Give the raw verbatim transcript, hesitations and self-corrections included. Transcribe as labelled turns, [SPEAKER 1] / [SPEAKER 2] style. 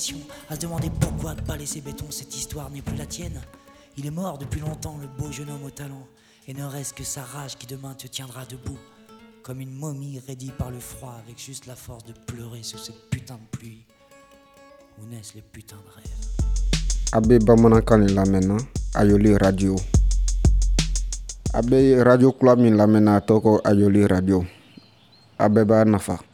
[SPEAKER 1] À se demander pourquoi de pas laisser béton, cette histoire n'est plus la tienne. Il est mort depuis longtemps, le beau jeune homme au talent, et ne reste que sa rage qui demain te tiendra debout, comme une momie raidie par le froid, avec juste la force de pleurer sous cette putain de pluie, où naissent les putains de rêves.
[SPEAKER 2] Abe bamanankan le lamɛnna Ayoli radio. Abe radio kula min lamɛnna tɔgɔ Ayoli radio. Abe b'a nafa.